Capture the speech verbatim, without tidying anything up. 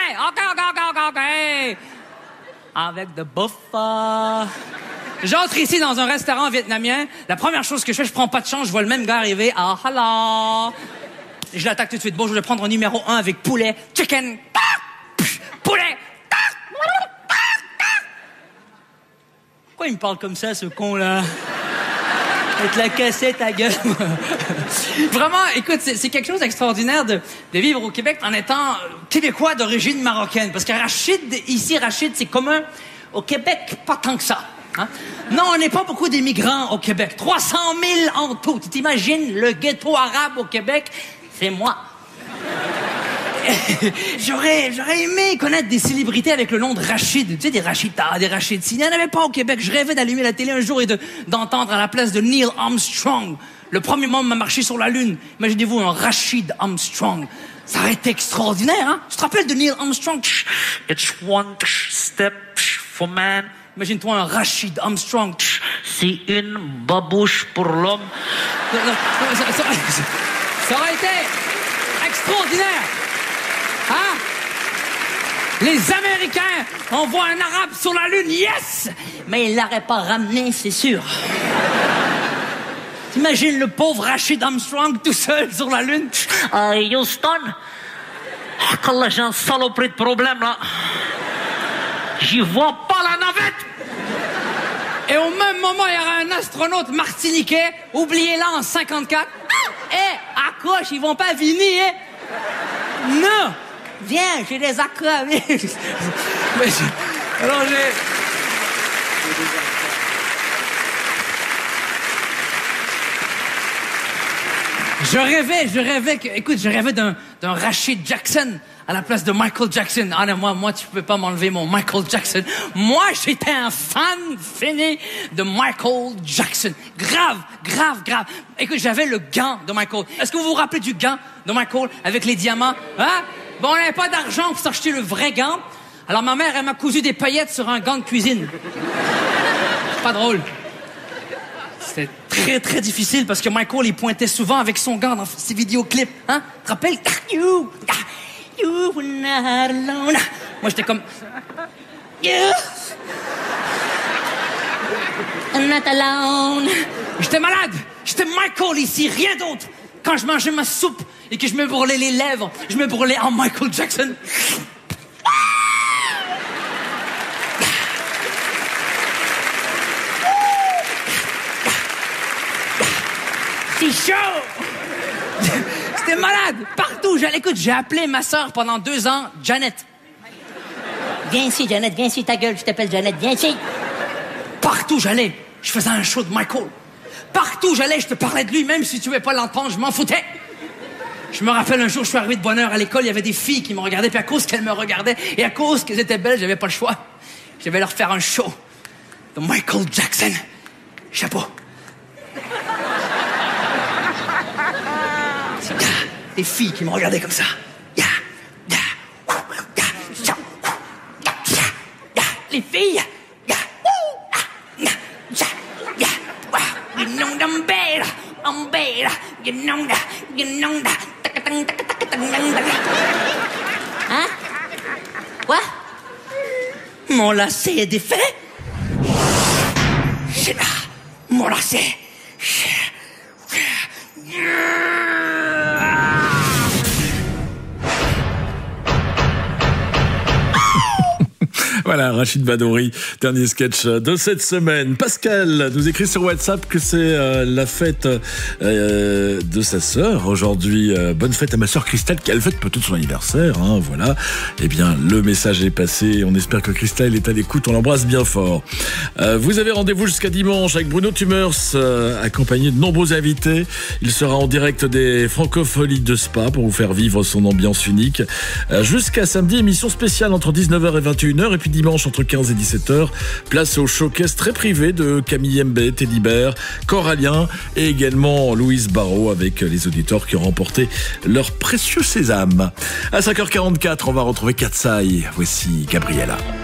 OK, OK, OK, OK, OK. Avec de bouffe. euh. J'entre ici dans un restaurant vietnamien. La première chose que je fais, je prends pas de chance, je vois le même gars arriver. Ah, hello. Je l'attaque tout de suite. Bon, je vais prendre un numéro un avec poulet, chicken, poulet. Pourquoi il me parle comme ça, ce con-là? Avec la cassette à gueule. Vraiment, écoute, c'est, c'est quelque chose d'extraordinaire de, de vivre au Québec en étant québécois d'origine marocaine. Parce que Rachid, ici, Rachid, c'est commun. Au Québec, pas tant que ça. Hein? Non, on n'est pas beaucoup d'immigrants au Québec. trois cent mille en tout. Tu t'imagines le ghetto arabe au Québec? C'est moi. J'aurais, j'aurais aimé connaître des célébrités avec le nom de Rachid. Tu sais, des Rachidas, des Rachid. S'il n'y en avait pas au Québec, je rêvais d'allumer la télé un jour et de, d'entendre à la place de Neil Armstrong, le premier membre à marcher sur la Lune. Imaginez-vous un Rachid Armstrong. Ça aurait été extraordinaire, hein? Tu te rappelles de Neil Armstrong? It's one step for man. Imagine-toi un Rachid Armstrong. C'est une babouche pour l'homme. Ça, ça, ça, ça aurait été extraordinaire. Hein? Les Américains envoient un Arabe sur la Lune, yes! Mais il l'aurait pas ramené, c'est sûr. T'imagines le pauvre Rachid Armstrong tout seul sur la Lune? Euh, Houston? Oh, là, j'ai un saloperie de problème, là. J'y vois pas la navette! Et au même moment, il y aura un astronaute martiniquais, oublié-la en cinquante-quatre. Eh, hey, accroche, ils vont pas venir, hein? Non! Viens, j'ai des accroches. Mais je... Alors j'ai... Je rêvais, je rêvais que... Écoute, je rêvais d'un, d'un Rachid Jackson à la place de Michael Jackson. Ah non, moi, moi, tu peux pas m'enlever mon Michael Jackson. Moi, j'étais un fan fini de Michael Jackson. Grave, grave, grave. Écoute, j'avais le gant de Michael. Est-ce que vous vous rappelez du gant de Michael avec les diamants? Hein? Bon, on n'avait pas d'argent pour s'acheter le vrai gant. Alors ma mère, elle m'a cousu des paillettes sur un gant de cuisine. C'est pas drôle. C'était très, très difficile parce que Michael, il pointait souvent avec son gant dans ses vidéoclips. Hein? Tu te rappelles? You, you were not alone. Moi, j'étais comme... You I'm not alone. J'étais malade. J'étais Michael ici, rien d'autre. Quand je mangeais ma soupe et que je me brûlais les lèvres, je me brûlais en Michael Jackson. C'est chaud! C'était malade! Partout, j'allais, écoute, j'ai appelé ma sœur pendant deux ans, Janet. Viens ici, Janet, viens ici, ta gueule, je t'appelle Janet, viens ici. Partout, j'allais, je faisais un show de Michael. Partout, j'allais, je te parlais de lui, même si tu ne veux pas l'entendre, je m'en foutais. Je me rappelle un jour, je suis arrivé de bonne heure à l'école, il y avait des filles qui me regardaient, puis à cause qu'elles me regardaient, et à cause qu'elles étaient belles, j'avais pas le choix. Je devais leur faire un show de Michael Jackson. Chapeau. Des filles qui me regardaient comme ça. Les filles. Hein? Quoi? Mon lacet est défait? C'est là. Mon lacet. Voilà, Rachid Badouri, dernier sketch de cette semaine. Pascal nous écrit sur WhatsApp que c'est euh, la fête euh, de sa sœur aujourd'hui. Euh, bonne fête à ma sœur Christelle qui a le fête peut-être son anniversaire. Hein, voilà. Eh bien, le message est passé. On espère que Christelle est à l'écoute. On l'embrasse bien fort. Euh, vous avez rendez-vous jusqu'à dimanche avec Bruno Tumers, euh, accompagné de nombreux invités. Il sera en direct des Francopholies de Spa pour vous faire vivre son ambiance unique. Euh, jusqu'à samedi, émission spéciale entre dix-neuf heures et vingt et une heures. Et puis dimanche entre quinze et dix-sept heures, place au showcase très privé de Camille Mbé, Tedibert, Corallien et également Louise Barrault avec les auditeurs qui ont remporté leur précieux sésame. À cinq heures quarante-quatre, on va retrouver Katsai. Voici Gabriella.